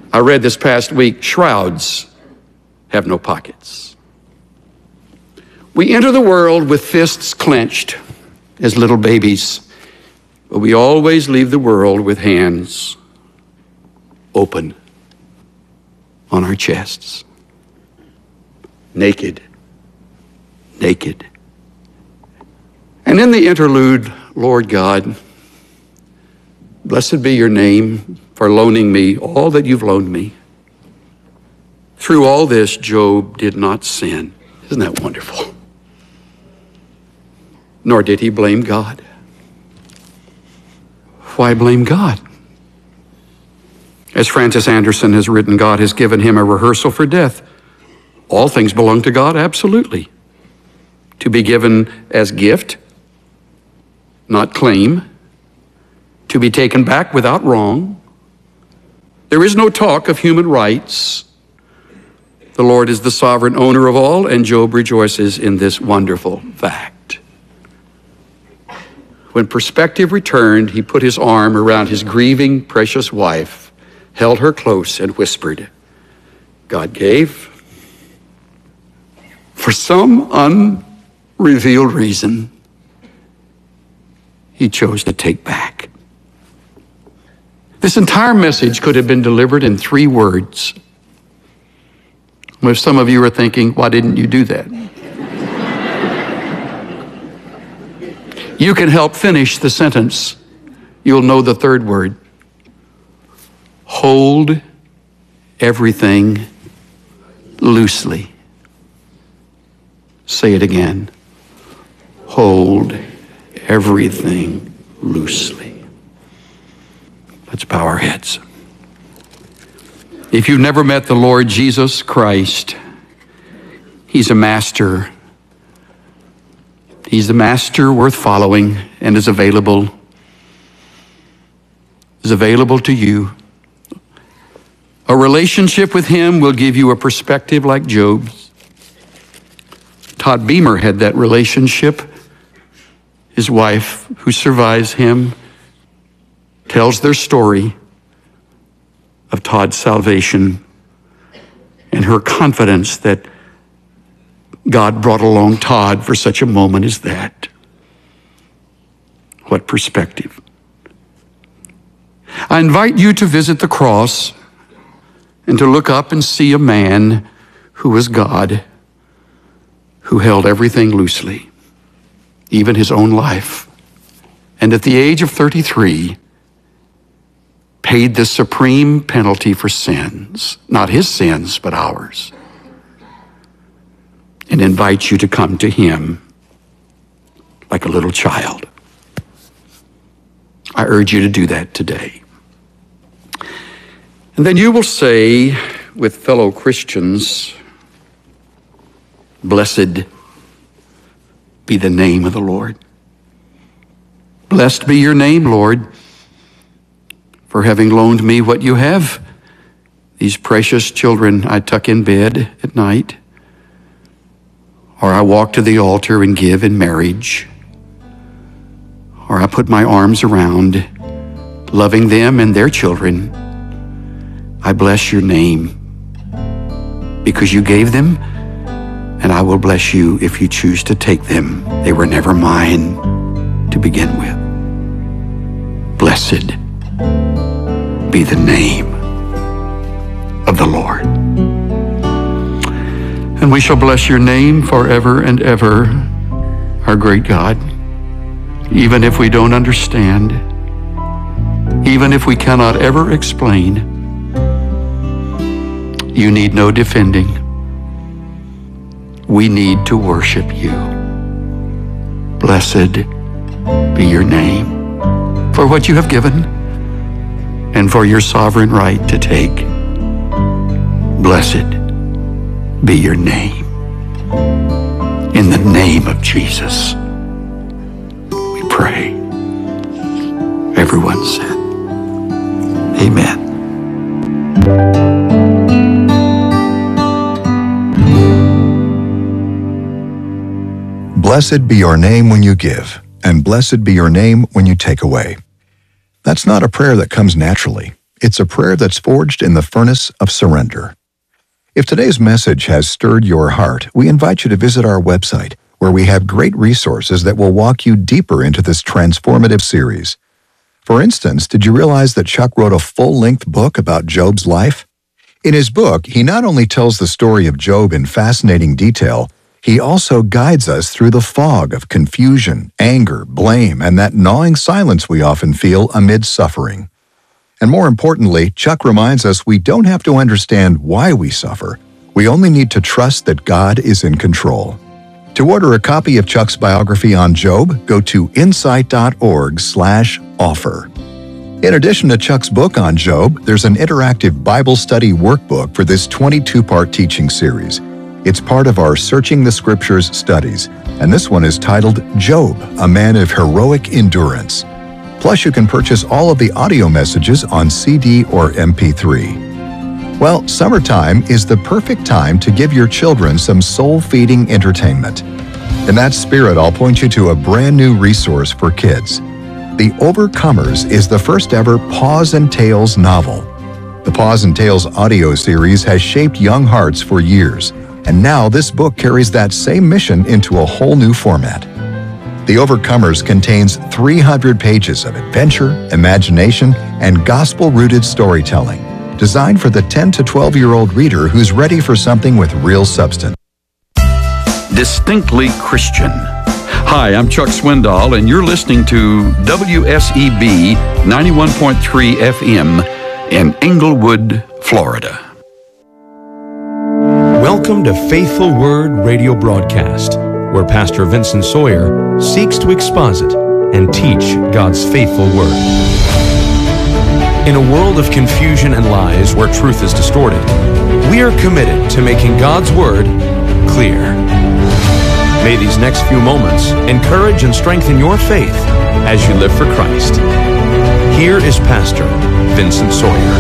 I read this past week, shrouds have no pockets. We enter the world with fists clenched as little babies, but we always leave the world with hands open on our chests. Naked. Naked. And in the interlude, Lord God, blessed be your name for loaning me all that you've loaned me. Through all this, Job did not sin. Isn't that wonderful? Nor did he blame God. Why blame God? As Francis Anderson has written, God has given him a rehearsal for death. All things belong to God, absolutely. To be given as gift, not claim. To be taken back without wrong. There is no talk of human rights. The Lord is the sovereign owner of all, and Job rejoices in this wonderful fact. When perspective returned, he put his arm around his grieving, precious wife, held her close, and whispered, God gave. For some unrevealed reason, he chose to take back. This entire message could have been delivered in 3 words. If some of you are thinking, why didn't you do that? You can help finish the sentence. You'll know the 3rd word. Hold everything loosely. Say it again. Hold everything loosely. Let's bow our heads. If you've never met the Lord Jesus Christ, he's a master. He's the master worth following and is available to you. A relationship with him will give you a perspective like Job's. Todd Beamer had that relationship. His wife, who survives him, tells their story of Todd's salvation and her confidence that God brought along Todd for such a moment as that. What perspective. I invite you to visit the cross and to look up and see a man who was God, who held everything loosely, even his own life. And at the age of 33, paid the supreme penalty for sins, not his sins, but ours, and invites you to come to him like a little child. I urge you to do that today. And then you will say with fellow Christians, blessed be the name of the Lord. Blessed be your name, Lord, for having loaned me what you have. These precious children I tuck in bed at night, or I walk to the altar and give in marriage, or I put my arms around, loving them and their children. I bless your name because you gave them, and I will bless you if you choose to take them. They were never mine to begin with. Blessed be the name of the Lord. And we shall bless your name forever and ever, our great God, even if we don't understand, even if we cannot ever explain. You need no defending. We need to worship you. Blessed be your name for what you have given and for your sovereign right to take. Blessed be your name. In the name of Jesus, we pray. Everyone said, amen. Blessed be your name when you give, and blessed be your name when you take away. That's not a prayer that comes naturally. It's a prayer that's forged in the furnace of surrender. If today's message has stirred your heart, we invite you to visit our website, where we have great resources that will walk you deeper into this transformative series. For instance, did you realize that Chuck wrote a full-length book about Job's life? In his book, he not only tells the story of Job in fascinating detail, he also guides us through the fog of confusion, anger, blame, and that gnawing silence we often feel amid suffering. And more importantly, Chuck reminds us we don't have to understand why we suffer. We only need to trust that God is in control. To order a copy of Chuck's biography on Job, go to insight.org/offer. In addition to Chuck's book on Job, there's an interactive Bible study workbook for this 22-part teaching series. It's part of our Searching the Scriptures studies, and this one is titled Job, a Man of Heroic Endurance. Plus, you can purchase all of the audio messages on CD or MP3. Well, summertime is the perfect time to give your children some soul-feeding entertainment. In that spirit, I'll point you to a brand new resource for kids. The Overcomers is the first ever Paws and Tales novel. The Paws and Tales audio series has shaped young hearts for years, and now this book carries that same mission into a whole new format. The Overcomers contains 300 pages of adventure, imagination, and gospel-rooted storytelling, designed for the 10 to 12-year-old reader who's ready for something with real substance. Distinctly Christian. Hi, I'm Chuck Swindoll, and you're listening to WSEB 91.3 FM in Englewood, Florida. Welcome to Faithful Word Radio Broadcast, where Pastor Vincent Sawyer seeks to exposit and teach God's faithful Word. In a world of confusion and lies where truth is distorted, we are committed to making God's Word clear. May these next few moments encourage and strengthen your faith as you live for Christ. Here is Pastor Vincent Sawyer.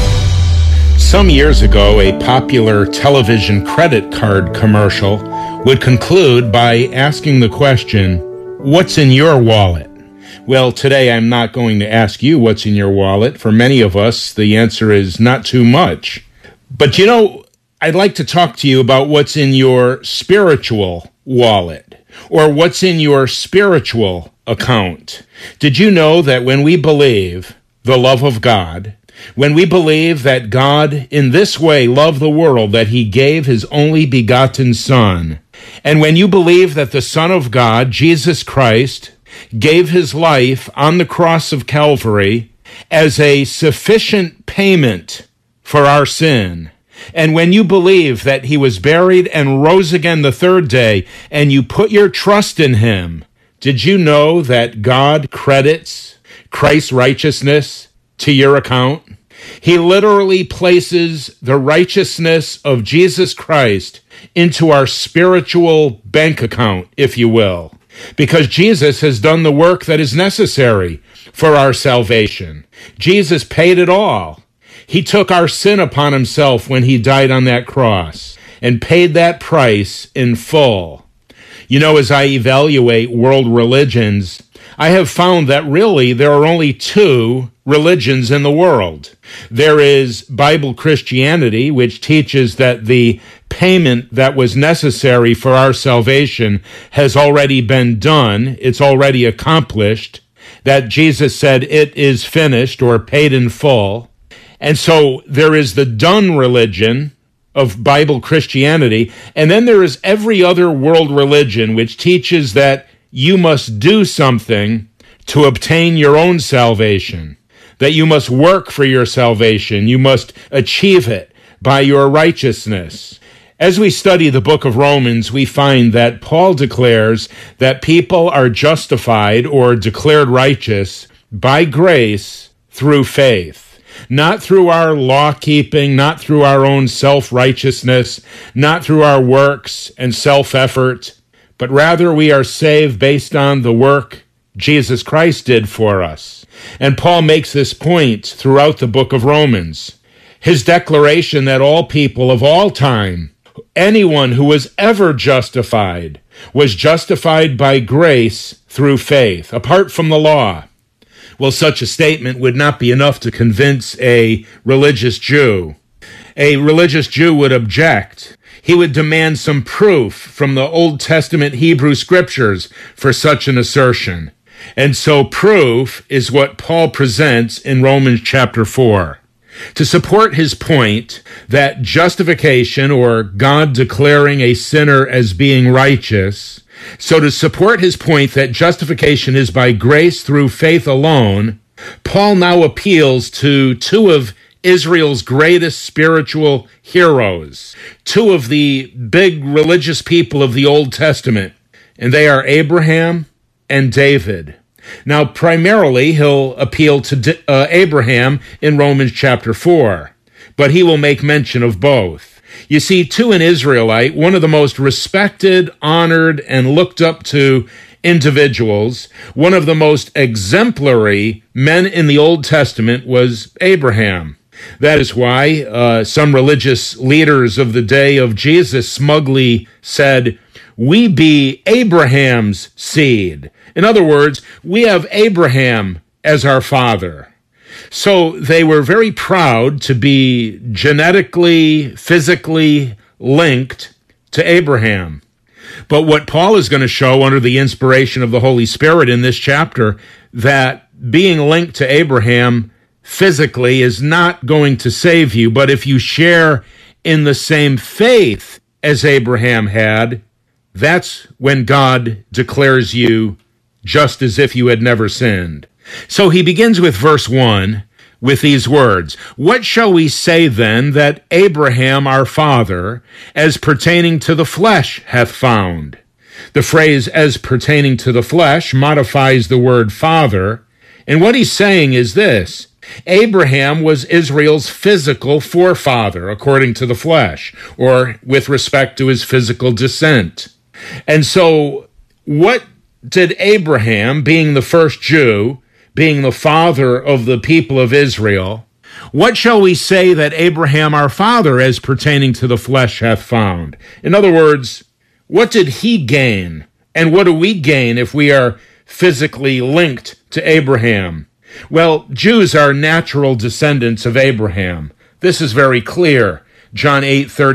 Some years ago, a popular television credit card commercial would conclude by asking the question, "What's in your wallet?" Well, today I'm not going to ask you what's in your wallet. For many of us, the answer is not too much. But I'd like to talk to you about what's in your spiritual wallet, or what's in your spiritual account. Did you know that when we believe the love of God, when we believe that God in this way loved the world, that he gave his only begotten Son, and when you believe that the Son of God, Jesus Christ, gave his life on the cross of Calvary as a sufficient payment for our sin, and when you believe that he was buried and rose again the third day, and you put your trust in him, did you know that God credits Christ's righteousness to your account? He literally places the righteousness of Jesus Christ into our spiritual bank account, if you will, because Jesus has done the work that is necessary for our salvation. Jesus paid it all. He took our sin upon himself when he died on that cross and paid that price in full. As I evaluate world religions, I have found that really there are only two religions in the world. There is Bible Christianity, which teaches that the payment that was necessary for our salvation has already been done. It's already accomplished. That Jesus said it is finished or paid in full. And so there is the done religion of Bible Christianity. And then there is every other world religion which teaches that you must do something to obtain your own salvation, that you must work for your salvation, you must achieve it by your righteousness. As we study the book of Romans, we find that Paul declares that people are justified or declared righteous by grace through faith, not through our law-keeping, not through our own self-righteousness, not through our works and self-effort, but rather we are saved based on the work Jesus Christ did for us. And Paul makes this point throughout the book of Romans. His declaration that all people of all time, anyone who was ever justified, was justified by grace through faith, apart from the law. Well, such a statement would not be enough to convince a religious Jew. A religious Jew would object. He would demand some proof from the Old Testament Hebrew Scriptures for such an assertion. And so proof is what Paul presents in Romans chapter 4. To support his point that justification, or God declaring a sinner as being righteous, so to support his point that justification is by grace through faith alone, Paul now appeals to two of Israel's greatest spiritual heroes, two of the big religious people of the Old Testament, and they are Abraham and David. Now, primarily, he'll appeal to Abraham in Romans chapter 4, but he will make mention of both. You see, to an Israelite, one of the most respected, honored, and looked up to individuals, one of the most exemplary men in the Old Testament was Abraham. That is why some religious leaders of the day of Jesus smugly said, "We be Abraham's seed." In other words, we have Abraham as our father. So they were very proud to be genetically, physically linked to Abraham. But what Paul is going to show under the inspiration of the Holy Spirit in this chapter, that being linked to Abraham physically is not going to save you. But if you share in the same faith as Abraham had, that's when God declares you just as if you had never sinned. So he begins with verse 1 with these words, "What shall we say then that Abraham our father, as pertaining to the flesh, hath found?" The phrase "as pertaining to the flesh" modifies the word father, and what he's saying is this: Abraham was Israel's physical forefather according to the flesh, or with respect to his physical descent. And so what did Abraham, being the first Jew, being the father of the people of Israel, what shall we say that Abraham our father, as pertaining to the flesh, hath found? In other words, what did he gain? And what do we gain if we are physically linked to Abraham? Well, Jews are natural descendants of Abraham. This is very clear. John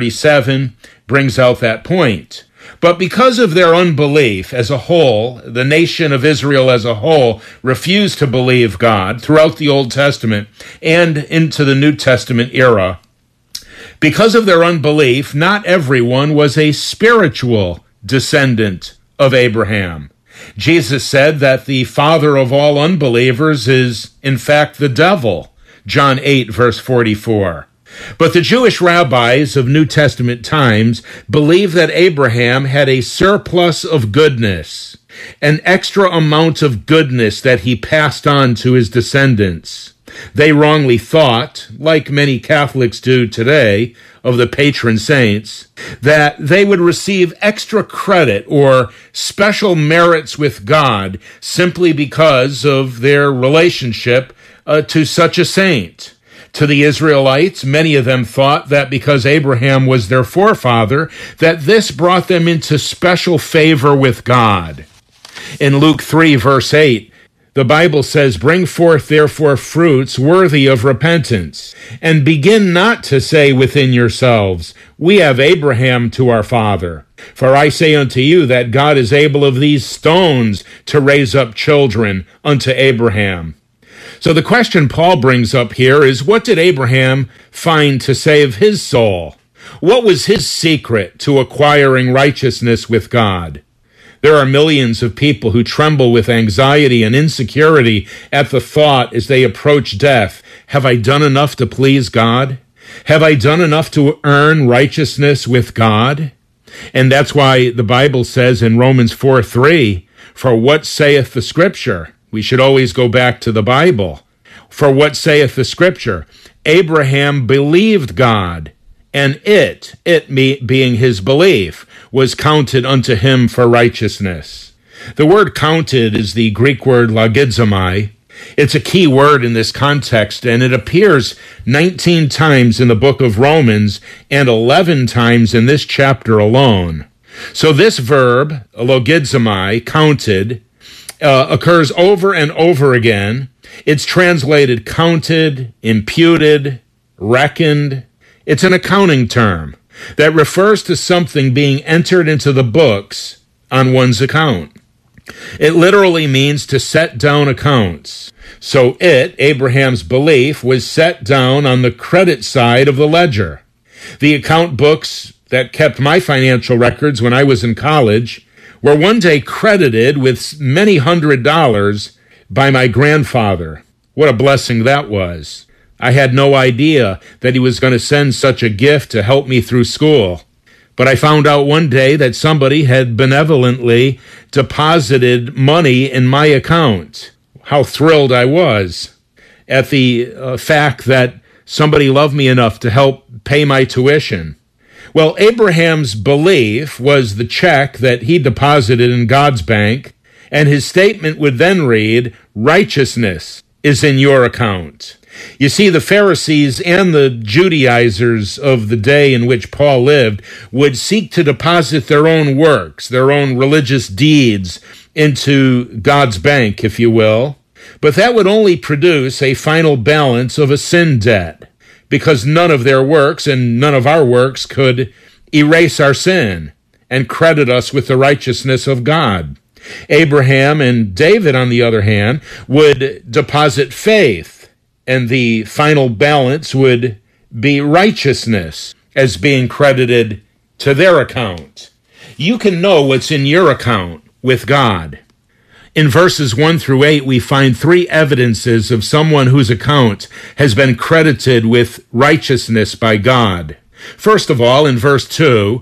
8:37 brings out that point. But because of their unbelief as a whole, the nation of Israel as a whole refused to believe God throughout the Old Testament and into the New Testament era. Because of their unbelief, not everyone was a spiritual descendant of Abraham. Jesus said that the father of all unbelievers is, in fact, the devil. John 8, verse 44. But the Jewish rabbis of New Testament times believed that Abraham had a surplus of goodness, an extra amount of goodness that he passed on to his descendants. They wrongly thought, like many Catholics do today, of the patron saints, that they would receive extra credit or special merits with God simply because of their relationship to such a saint. To the Israelites, many of them thought that because Abraham was their forefather, that this brought them into special favor with God. In Luke 3, verse 8, the Bible says, "Bring forth therefore fruits worthy of repentance, and begin not to say within yourselves, We have Abraham to our father. For I say unto you that God is able of these stones to raise up children unto Abraham." So the question Paul brings up here is, what did Abraham find to save his soul? What was his secret to acquiring righteousness with God? There are millions of people who tremble with anxiety and insecurity at the thought as they approach death, have I done enough to please God? Have I done enough to earn righteousness with God? And that's why the Bible says in Romans 4:3, "For what saith the Scripture?" We should always go back to the Bible. "For what saith the Scripture? Abraham believed God, and it being his belief, was counted unto him for righteousness." The word counted is the Greek word logizomai. It's a key word in this context, and it appears 19 times in the book of Romans and 11 times in this chapter alone. So this verb, logizomai, counted, occurs over and over again, It's translated counted, imputed, reckoned. It's an accounting term that refers to something being entered into the books on one's account. It literally means to set down accounts. So Abraham's belief, was set down on the credit side of the ledger. The account books that kept my financial records when I was in college were one day credited with many $100s by my grandfather. What a blessing that was. I had no idea that he was going to send such a gift to help me through school. But I found out one day that somebody had benevolently deposited money in my account. How thrilled I was at the fact that somebody loved me enough to help pay my tuition. Well, Abraham's belief was the check that he deposited in God's bank, and his statement would then read, "Righteousness is in your account." You see, the Pharisees and the Judaizers of the day in which Paul lived would seek to deposit their own works, their own religious deeds into God's bank, if you will. But that would only produce a final balance of a sin debt, because none of their works and none of our works could erase our sin and credit us with the righteousness of God. Abraham and David, on the other hand, would deposit faith, and the final balance would be righteousness as being credited to their account. You can know what's in your account with God. In verses 1 through 8, we find three evidences of someone whose account has been credited with righteousness by God. First of all, in verse 2,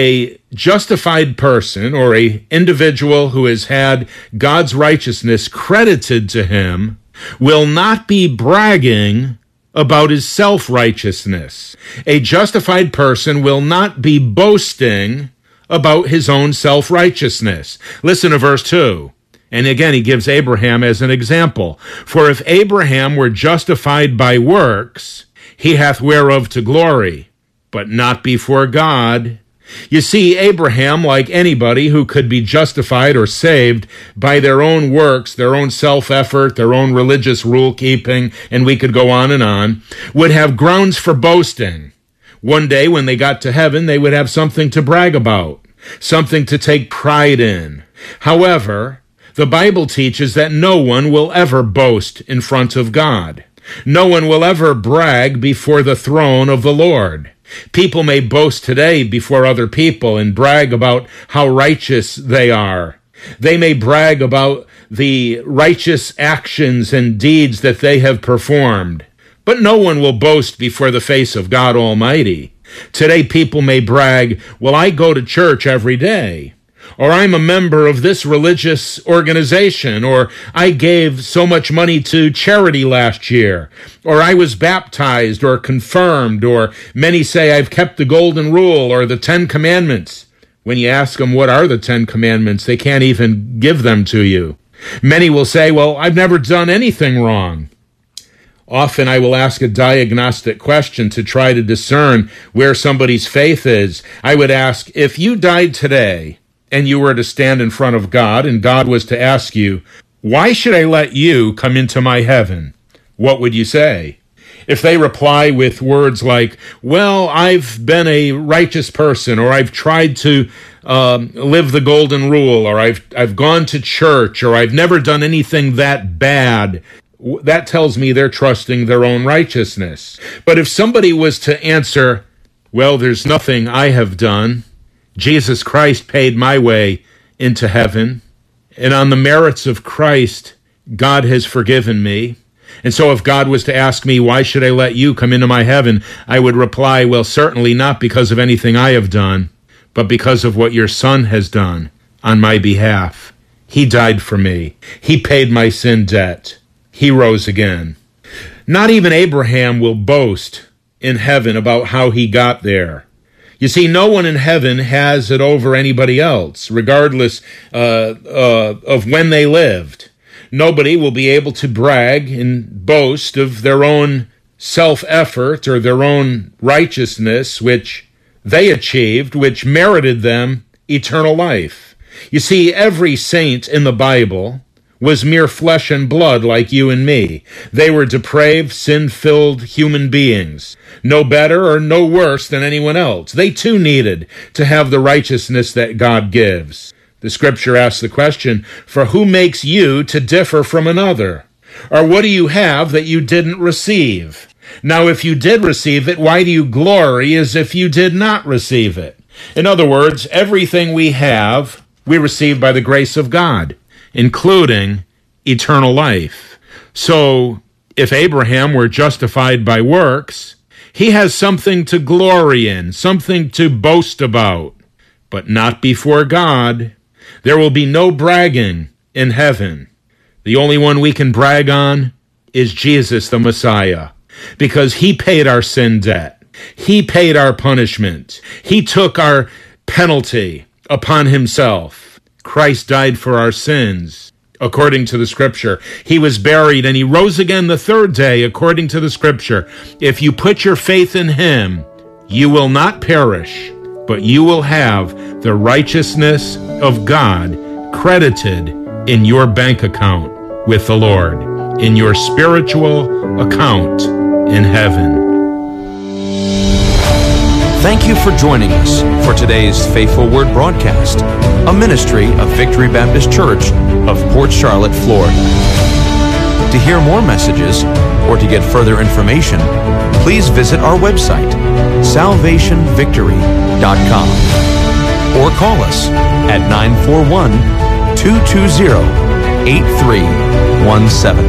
a justified person or a individual who has had God's righteousness credited to him will not be bragging about his self-righteousness. A justified person will not be boasting about his own self-righteousness. Listen to verse 2. And again, he gives Abraham as an example. For if Abraham were justified by works, he hath whereof to glory, but not before God. You see, Abraham, like anybody who could be justified or saved by their own works, their own self-effort, their own religious rule-keeping, and we could go on, would have grounds for boasting. One day when they got to heaven, they would have something to brag about, something to take pride in. However, the Bible teaches that no one will ever boast in front of God. No one will ever brag before the throne of the Lord. People may boast today before other people and brag about how righteous they are. They may brag about the righteous actions and deeds that they have performed. But no one will boast before the face of God Almighty. Today people may brag, well, I go to church every day. Or I'm a member of this religious organization, or I gave so much money to charity last year, or I was baptized or confirmed, or many say I've kept the golden rule or the 10 commandments. When you ask them what are the 10 commandments, they can't even give them to you. Many will say, well, I've never done anything wrong. Often I will ask a diagnostic question to try to discern where somebody's faith is. I would ask, if you died today, and you were to stand in front of God, and God was to ask you, why should I let you come into my heaven? What would you say? If they reply with words like, well, I've been a righteous person, or I've tried to live the golden rule, or I've gone to church, or I've never done anything that bad, that tells me they're trusting their own righteousness. But if somebody was to answer, well, there's nothing I have done, Jesus Christ paid my way into heaven, and on the merits of Christ, God has forgiven me. And so if God was to ask me, why should I let you come into my heaven? I would reply, well, certainly not because of anything I have done, but because of what your Son has done on my behalf. He died for me. He paid my sin debt. He rose again. Not even Abraham will boast in heaven about how he got there. You see, no one in heaven has it over anybody else, regardless of when they lived. Nobody will be able to brag and boast of their own self-effort or their own righteousness, which they achieved, which merited them eternal life. You see, every saint in the Bible was mere flesh and blood like you and me. They were depraved, sin-filled human beings, no better or no worse than anyone else. They too needed to have the righteousness that God gives. The scripture asks the question, for who makes you to differ from another? Or what do you have that you didn't receive? Now, if you did receive it, why do you glory as if you did not receive it? In other words, everything we have, we receive by the grace of God, including eternal life. So, if Abraham were justified by works, he has something to glory in, something to boast about, but not before God. There will be no bragging in heaven. The only one we can brag on is Jesus the Messiah, because he paid our sin debt. He paid our punishment. He took our penalty upon himself. Christ died for our sins, according to the scripture. He was buried and he rose again the third day, according to the scripture. If you put your faith in him, you will not perish, but you will have the righteousness of God credited in your bank account with the Lord, in your spiritual account in heaven. Thank you for joining us for today's Faithful Word broadcast, a ministry of Victory Baptist Church of Port Charlotte, Florida. To hear more messages or to get further information, please visit our website, salvationvictory.com, or call us at 941-220-8317.